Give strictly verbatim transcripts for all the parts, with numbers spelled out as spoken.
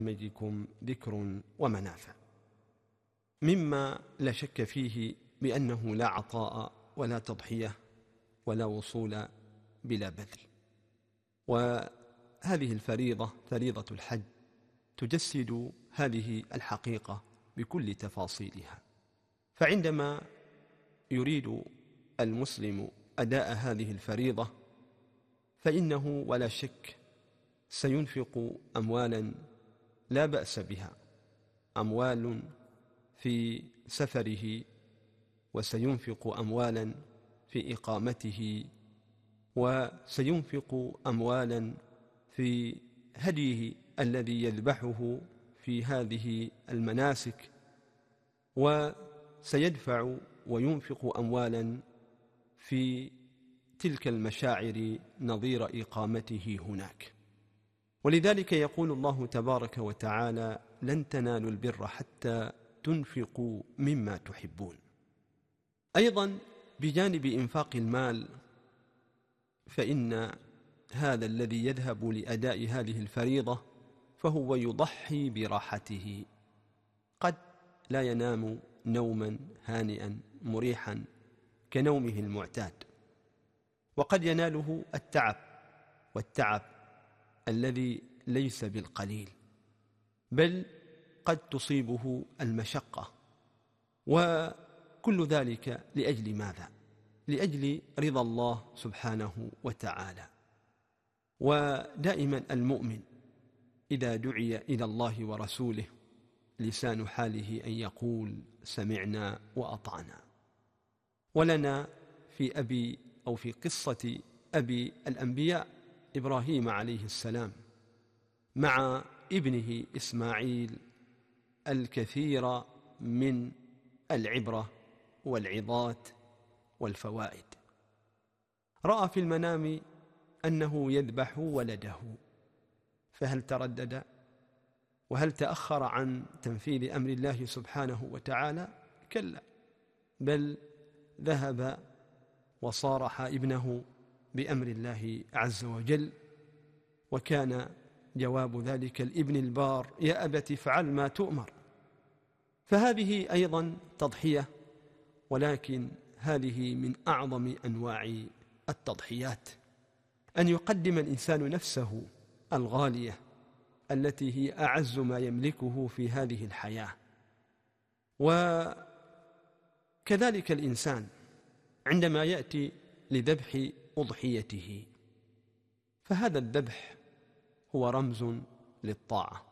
برنامجكم ذكر ومنافع، مما لا شك فيه بأنه لا عطاء ولا تضحية ولا وصول بلا بذل. وهذه الفريضة فريضة الحج تجسد هذه الحقيقة بكل تفاصيلها. فعندما يريد المسلم أداء هذه الفريضة فإنه ولا شك سينفق أموالا لا بأس بها، أموال في سفره، وسينفق أموالا في إقامته، وسينفق أموالا في هديه الذي يذبحه في هذه المناسك، وسيدفع وينفق أموالا في تلك المشاعر نظير إقامته هناك. ولذلك يقول الله تبارك وتعالى: لن تنالوا البر حتى تنفقوا مما تحبون. أيضا بجانب إنفاق المال، فإن هذا الذي يذهب لأداء هذه الفريضة فهو يضحي براحته، قد لا ينام نوما هانئا مريحا كنومه المعتاد، وقد يناله التعب، والتعب الذي ليس بالقليل، بل قد تصيبه المشقة، وكل ذلك لأجل ماذا؟ لأجل رضا الله سبحانه وتعالى. ودائما المؤمن إذا دعي إلى الله ورسوله لسان حاله أن يقول: سمعنا وأطعنا. ولنا في أبي أو في قصة أبي الأنبياء إبراهيم عليه السلام مع ابنه إسماعيل الكثير من العبرة والعظات والفوائد. رأى في المنام أنه يذبح ولده، فهل تردد؟ وهل تأخر عن تنفيذ أمر الله سبحانه وتعالى؟ كلا، بل ذهب وصارح ابنه بأمر الله عز وجل. وكان جواب ذلك الابن البار: يا أبت افعل ما تؤمر. فهذه أيضا تضحية، ولكن هذه من أعظم أنواع التضحيات، أن يقدم الإنسان نفسه الغالية التي هي أعز ما يملكه في هذه الحياة. وكذلك الإنسان عندما يأتي لذبح أضحيته، فهذا الذبح هو رمز للطاعة،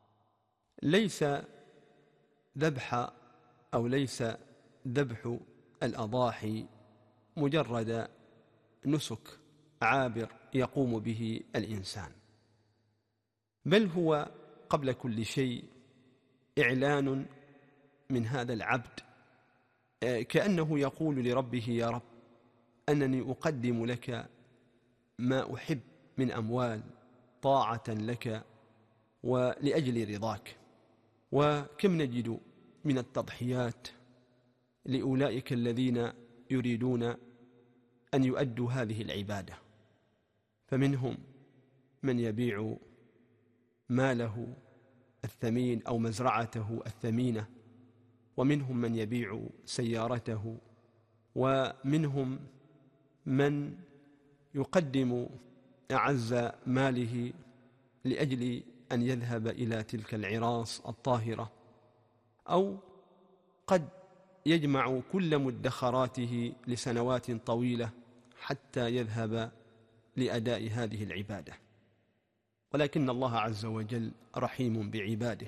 ليس ذبح أو ليس ذبح الأضاحي مجرد نسك عابر يقوم به الإنسان، بل هو قبل كل شيء إعلان من هذا العبد، كأنه يقول لربه: يا رب، أنني أقدم لك ما أحب من أموال طاعة لك ولأجل رضاك. وكم نجد من التضحيات لأولئك الذين يريدون أن يؤدوا هذه العبادة، فمنهم من يبيع ماله الثمين أو مزرعته الثمينة، ومنهم من يبيع سيارته، ومنهم من يقدم أعز ماله لأجل أن يذهب إلى تلك العراس الطاهرة، أو قد يجمع كل مدخراته لسنوات طويلة حتى يذهب لأداء هذه العبادة. ولكن الله عز وجل رحيم بعباده،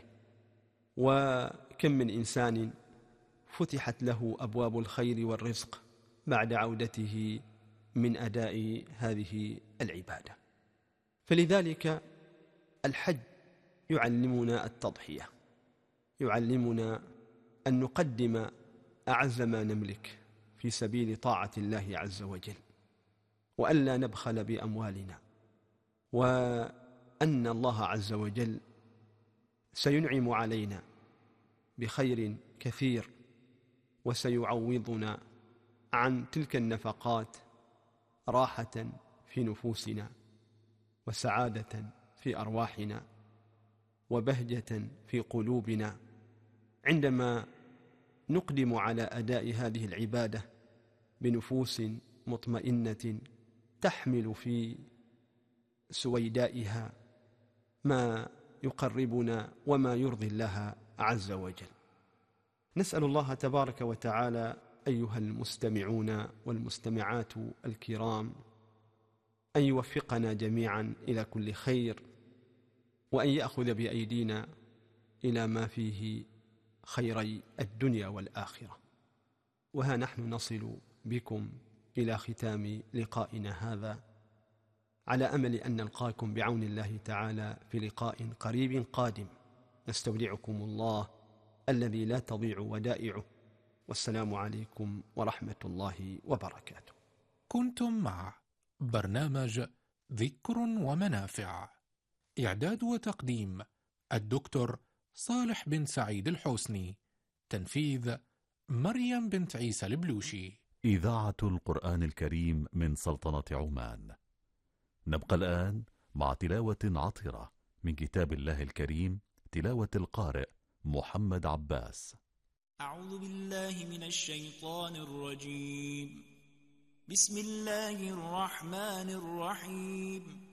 وكم من إنسان فتحت له أبواب الخير والرزق بعد عودته من أداء هذه العبادة. فلذلك الحج يعلمنا التضحية، يعلمنا أن نقدم أعز ما نملك في سبيل طاعة الله عز وجل، وألا نبخل بأموالنا، وأن الله عز وجل سينعم علينا بخير كثير، وسيعوضنا عن تلك النفقات راحة في نفوسنا وسعادة في أرواحنا، وبهجة في قلوبنا عندما نقدم على أداء هذه العبادة بنفوس مطمئنة تحمل في سويدائها ما يقربنا وما يرضي الله عز وجل. نسأل الله تبارك وتعالى أيها المستمعون والمستمعات الكرام أن يوفقنا جميعا إلى كل خير، وأن يأخذ بأيدينا إلى ما فيه خيري الدنيا والآخرة. وها نحن نصل بكم إلى ختام لقائنا هذا، على أمل أن نلقاكم بعون الله تعالى في لقاء قريب قادم. نستودعكم الله الذي لا تضيع ودائعه، والسلام عليكم ورحمة الله وبركاته. كنتم مع برنامج ذكر ومنافع، إعداد وتقديم الدكتور صالح بن سعيد الحسني، تنفيذ مريم بنت عيسى البلوشي. إذاعة القرآن الكريم من سلطنة عمان. نبقى الآن مع تلاوة عطرة من كتاب الله الكريم، تلاوة القارئ محمد عباس. أعوذ بالله من الشيطان الرجيم. بسم الله الرحمن الرحيم.